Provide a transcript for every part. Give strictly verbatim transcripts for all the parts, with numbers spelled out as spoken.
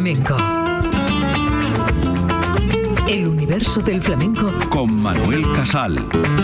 flamenco. El universo del flamenco con Manuel Casal.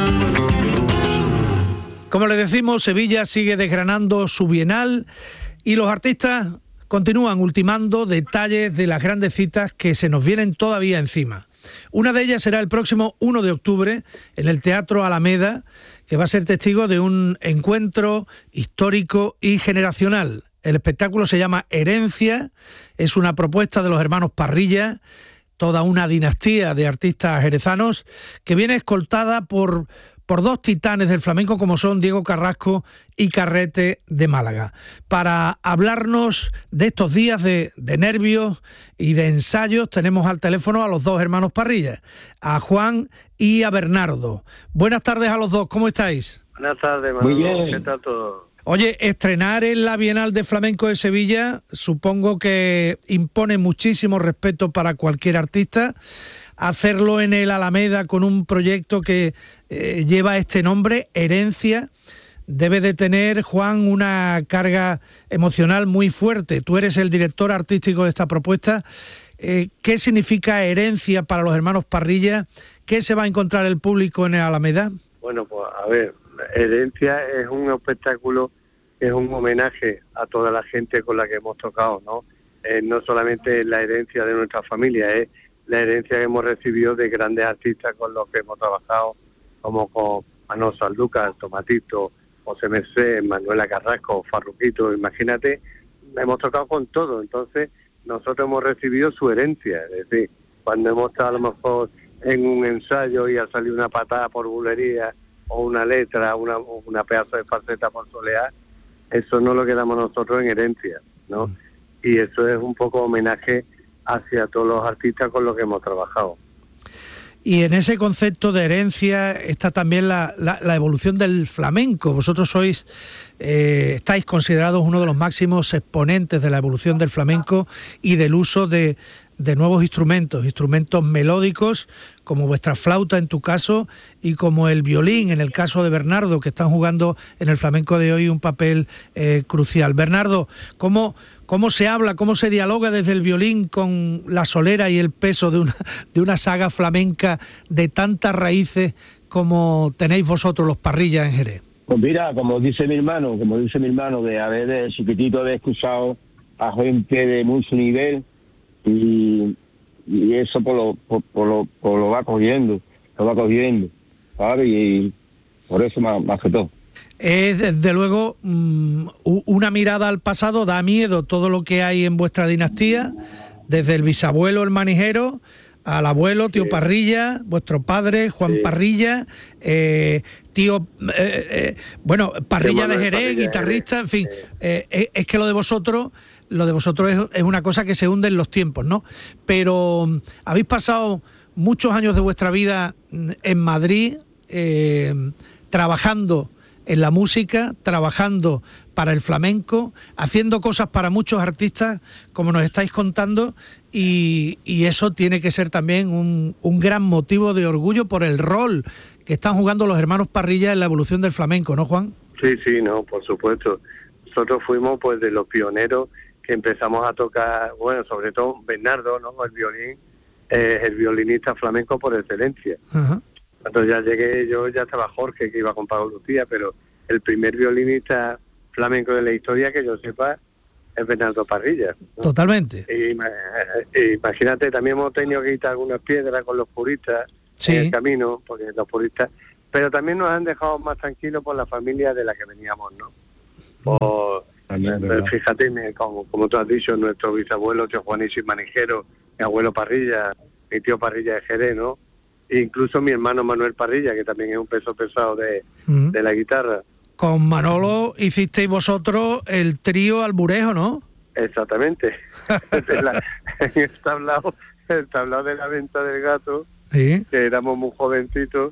Como les decimos, Sevilla sigue desgranando su bienal y los artistas continúan ultimando detalles de las grandes citas que se nos vienen todavía encima. Una de ellas será el próximo uno de octubre en el Teatro Alameda, que va a ser testigo de un encuentro histórico y generacional. El espectáculo se llama Herencia, es una propuesta de los hermanos Parrilla, toda una dinastía de artistas jerezanos, que viene escoltada por, por dos titanes del flamenco como son Diego Carrasco y Carrete de Málaga. Para hablarnos de estos días de, de nervios y de ensayos, tenemos al teléfono a los dos hermanos Parrilla, a Juan y a Bernardo. Buenas tardes a los dos, ¿cómo estáis? Buenas tardes, Manuel. Muy bien. ¿Qué tal todo? Oye, estrenar en la Bienal de Flamenco de Sevilla supongo que impone muchísimo respeto para cualquier artista. Hacerlo en el Alameda con un proyecto que eh, lleva este nombre, Herencia, debe de tener, Juan, una carga emocional muy fuerte. Tú eres el director artístico de esta propuesta. Eh, ¿Qué significa Herencia para los hermanos Parrilla? ¿Qué se va a encontrar el público en el Alameda? Bueno, pues a ver, Herencia es un espectáculo, es un homenaje a toda la gente con la que hemos tocado, ¿no? Eh, no solamente la herencia de nuestra familia, es la herencia que hemos recibido de grandes artistas con los que hemos trabajado, como con Manolo Sanlúcar, Tomatito, José Merced, Manuela Carrasco, Farruquito. Imagínate, hemos tocado con todo, entonces nosotros hemos recibido su herencia, es decir, cuando hemos estado a lo mejor en un ensayo y ha salido una patada por bulería o una letra, una, una pedazo de falseta por solear, eso no lo quedamos nosotros en herencia, ¿no? Mm. Y eso es un poco homenaje hacia todos los artistas con los que hemos trabajado. Y en ese concepto de herencia está también la, la, la evolución del flamenco. Vosotros sois, eh, estáis considerados uno de los máximos exponentes de la evolución del flamenco y del uso de, de nuevos instrumentos, instrumentos melódicos, como vuestra flauta en tu caso, y como el violín en el caso de Bernardo, que están jugando en el flamenco de hoy un papel eh, crucial. Bernardo, ¿cómo, cómo se habla, cómo se dialoga desde el violín con la solera y el peso de una, de una saga flamenca de tantas raíces como tenéis vosotros los Parrillas en Jerez? Pues mira, como dice mi hermano, como dice mi hermano, de haber de chiquitito haber escuchado a gente de mucho nivel, y y eso por lo, por, por lo, por lo va cogiendo, lo va cogiendo, ¿sabes? Y, y por eso más, más que todo. Es desde luego um, una mirada al pasado, da miedo todo lo que hay en vuestra dinastía, desde el bisabuelo, el manijero, al abuelo, tío sí. Parrilla, vuestro padre, Juan sí. Parrilla, eh, tío, eh, eh, bueno, Parrilla de Jerez, Parrilla, guitarrista, en fin, sí. eh, es, es que lo de vosotros... Lo de vosotros es, es una cosa que se hunde en los tiempos, ¿no? Pero habéis pasado muchos años de vuestra vida en Madrid, eh, trabajando en la música, trabajando para el flamenco, haciendo cosas para muchos artistas, como nos estáis contando, y, y eso tiene que ser también un, un gran motivo de orgullo por el rol que están jugando los hermanos Parrilla en la evolución del flamenco, ¿no, Juan? Sí, sí, no, por supuesto. Nosotros fuimos pues de los pioneros que empezamos a tocar, bueno, sobre todo Bernardo, ¿no? El violín, eh, el violinista flamenco por excelencia. Uh-huh. Cuando ya llegué, yo ya estaba Jorge, que iba con Pablo Lucía, pero el primer violinista flamenco de la historia, que yo sepa, es Bernardo Parrilla, ¿no? Totalmente. Y, eh, imagínate, también hemos tenido que quitar algunas piedras con los puristas sí. en el camino, porque los puristas, pero también nos han dejado más tranquilos por la familia de la que veníamos, ¿no? Por... Pero fíjate, como, como tú has dicho, nuestro bisabuelo, tío Juanísimo Manijero, mi abuelo Parrilla, mi tío Parrilla de Jerez, ¿no? E incluso mi hermano Manuel Parrilla, que también es un peso pesado de, uh-huh. de la guitarra. Con Manolo hicisteis vosotros el trío Alburejo, ¿no? Exactamente. la, en el tablao, el tablao de la venta del gato, ¿sí? Que éramos muy jovencitos,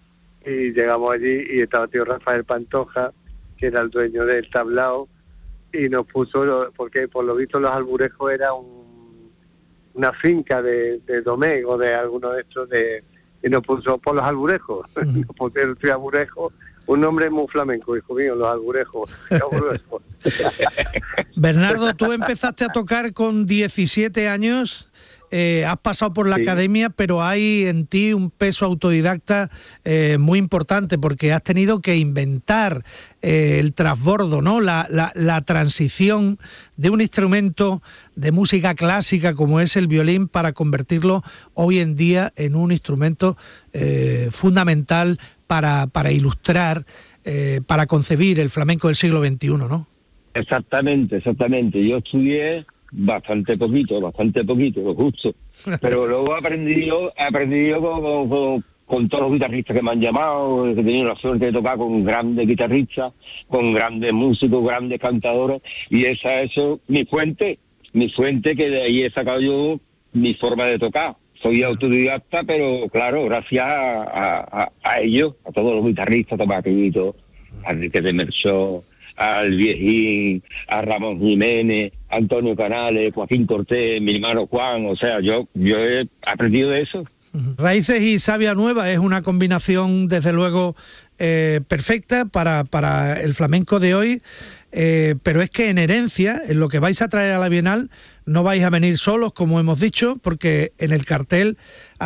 y llegamos allí y estaba tío Rafael Pantoja, que era el dueño del tablao, y nos puso, porque por lo visto los Alburejos era un, una finca de, de Domego, de alguno de estos, de, y nos puso por los Alburejos, uh-huh. nos pusieron el Alburejo, un nombre muy flamenco, hijo mío, los Alburejos, los Alburejos. Bernardo, tú empezaste a tocar con diecisiete años, eh, has pasado por la Sí. academia, pero hay en ti un peso autodidacta eh, muy importante, porque has tenido que inventar eh, el trasbordo, ¿no? La, la, la transición de un instrumento de música clásica como es el violín para convertirlo hoy en día en un instrumento eh, fundamental para, para ilustrar, eh, para concebir el flamenco del siglo veintiuno, ¿no? Exactamente, exactamente. Yo estudié bastante poquito, bastante poquito, lo justo. Pero luego he aprendido, he aprendido con, con, con todos los guitarristas que me han llamado, he tenido la suerte de tocar con grandes guitarristas, con grandes músicos, grandes cantadores, y esa es eso, mi fuente, mi fuente que de ahí he sacado yo mi forma de tocar. Soy autodidacta, pero claro, gracias a, a, a ellos, a todos los guitarristas, Tomaquito, a Enrique de Merchó, al Viejín, a Ramón Jiménez, a Antonio Canales, Joaquín Cortés, mi hermano Juan, o sea, yo yo he aprendido de eso. Raíces y Savia Nueva es una combinación, desde luego, eh, perfecta para, para el flamenco de hoy, eh, pero es que en herencia, en lo que vais a traer a la Bienal, no vais a venir solos, como hemos dicho, porque en el cartel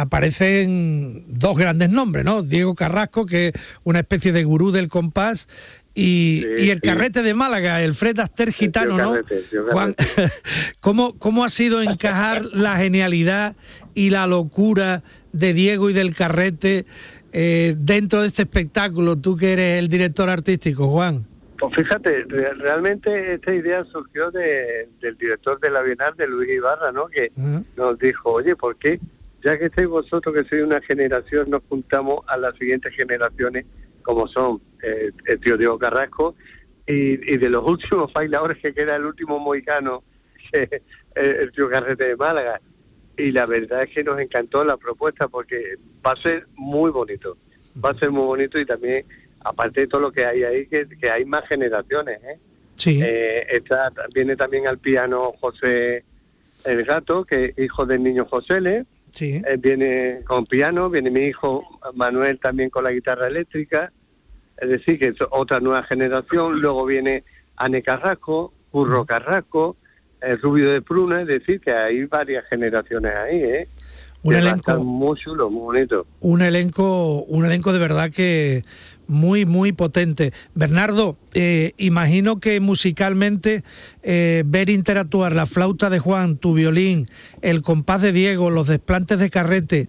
aparecen dos grandes nombres, ¿no? Diego Carrasco, que es una especie de gurú del compás, y, Sí, y el sí. Carrete de Málaga, el Fred Astaire gitano, ¿no? Carrete, el tío Juan, Carrete. ¿cómo, ¿cómo ha sido encajar la genialidad y la locura de Diego y del Carrete eh, dentro de este espectáculo? Tú que eres el director artístico, Juan. Pues fíjate, re- realmente esta idea surgió de, del director de la Bienal, de Luis Ibarra, ¿no? Que Ajá. nos dijo, oye, ¿por qué? Ya que estáis vosotros, que sois una generación, nos juntamos a las siguientes generaciones, como son eh, el tío Diego Carrasco, y, y de los últimos bailadores que queda el último mohicano, que es el tío Carrete de Málaga. Y la verdad es que nos encantó la propuesta, porque va a ser muy bonito, va a ser muy bonito, y también, aparte de todo lo que hay ahí, que, que hay más generaciones, ¿eh? Sí. Eh, está, viene también al piano José el Gato, que es hijo del niño José Le. Sí. Eh, viene con piano, viene mi hijo Manuel también con la guitarra eléctrica, es decir, que es otra nueva generación. Luego viene Ane Carrasco, Curro Carrasco, el Rubio de Pruna, es decir, que hay varias generaciones ahí, ¿eh? Un Que va a elenco. estar muy chulo, muy bonito. Un elenco, un elenco de verdad que muy, muy potente. Bernardo, eh, imagino que musicalmente eh, ver interactuar la flauta de Juan, tu violín, el compás de Diego, los desplantes de Carrete,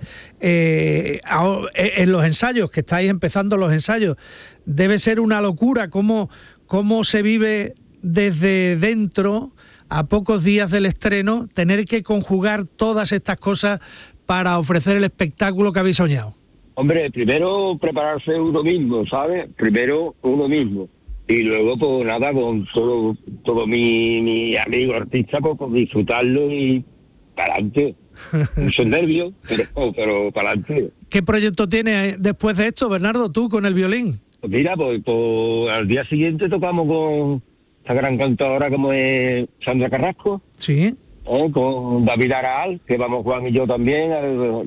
eh, a- en los ensayos, que estáis empezando los ensayos, debe ser una locura. ¿Cómo, cómo se vive desde dentro, a pocos días del estreno, tener que conjugar todas estas cosas para ofrecer el espectáculo que habéis soñado? Hombre, primero prepararse uno mismo, ¿sabes? Primero uno mismo. Y luego, pues nada, con todo, todo mi, mi amigo artista, pues, pues disfrutarlo y para adelante. Muchos nervios, pero, oh, pero para adelante. ¿Qué proyecto tienes después de esto, Bernardo, tú con el violín? Pues mira, pues, pues al día siguiente tocamos con esta gran cantadora como es Sandra Carrasco, Sí. ¿eh? Con David Araal, que vamos Juan y yo también, eh,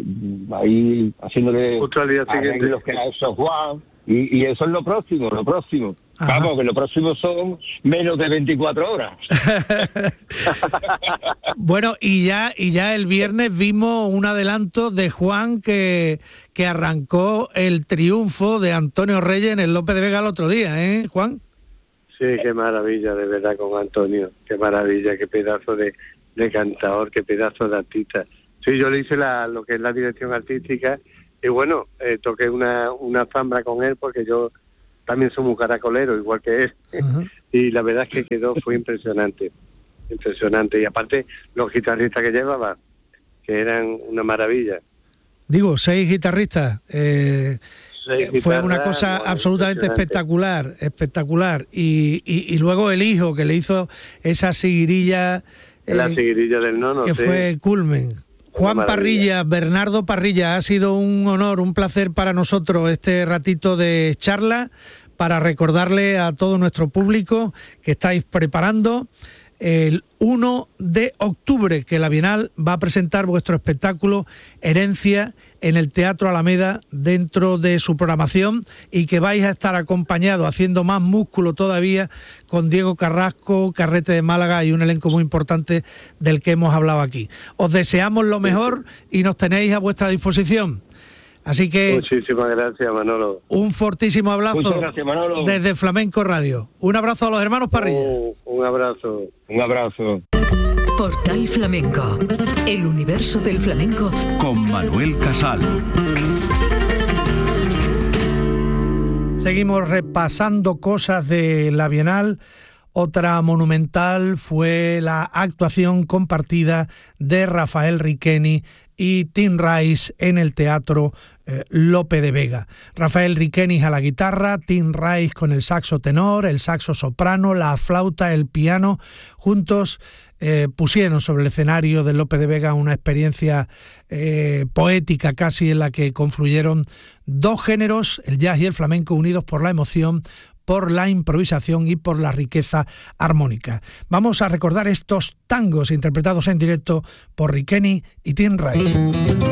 ahí haciéndole Justo al día siguiente. arreglos que ha hecho Juan, y, y eso es lo próximo, lo próximo. Ajá. Vamos, que lo próximo son menos de veinticuatro horas. Bueno, y ya y ya el viernes vimos un adelanto de Juan que, que arrancó el triunfo de Antonio Reyes en el López de Vega el otro día, ¿eh, Juan? Sí, qué maravilla, de verdad, con Antonio. Qué maravilla, qué pedazo de, de cantador, qué pedazo de artista. Sí, yo le hice la, lo que es la dirección artística, y bueno, eh, toqué una, una zambra con él, porque yo también soy muy caracolero, igual que él. Ajá. Y la verdad es que quedó, fue impresionante, impresionante. Y aparte, los guitarristas que llevaba, que eran una maravilla. Digo, seis guitarristas. eh, Seis Fue una guitarras, cosa no, absolutamente impresionante. espectacular, espectacular. Y, y, y luego el hijo que le hizo esa seguirilla, La eh, seguirilla del nono, que sí. fue el culmen. Juan maravilla. Parrilla, Bernardo Parrilla, ha sido un honor, un placer para nosotros este ratito de charla, para recordarle a todo nuestro público que estáis preparando el uno de octubre, que la Bienal va a presentar vuestro espectáculo Herencia en el Teatro Alameda dentro de su programación, y que vais a estar acompañados, haciendo más músculo todavía, con Diego Carrasco, Carrete de Málaga y un elenco muy importante del que hemos hablado aquí. Os deseamos lo mejor y nos tenéis a vuestra disposición. Así que muchísimas gracias, Manolo. Un fortísimo abrazo. Muchas gracias, Manolo. Desde Flamenco Radio. Un abrazo a los hermanos Parrilla. Un, un abrazo. Un abrazo. Portal Flamenco, el universo del flamenco con Manuel Casal. Seguimos repasando cosas de la Bienal. Otra monumental fue la actuación compartida de Rafael Riqueni y Tim Rice en el Teatro eh, Lope de Vega. Rafael Riqueni a la guitarra, Tim Rice con el saxo tenor, el saxo soprano, la flauta, el piano. Juntos eh, pusieron sobre el escenario del Lope de Vega una experiencia eh, poética casi, en la que confluyeron dos géneros, el jazz y el flamenco, unidos por la emoción, por la improvisación y por la riqueza armónica. Vamos a recordar estos tangos interpretados en directo por Riqueni y Tim Rice.